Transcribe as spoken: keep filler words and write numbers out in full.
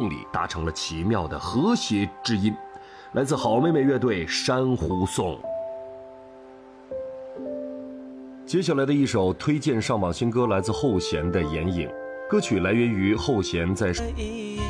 境里达成了奇妙的和谐之音。来自好妹妹乐队《珊瑚颂》。接下来的一首推荐上榜新歌来自后弦的《眼影》，歌曲来源于后弦在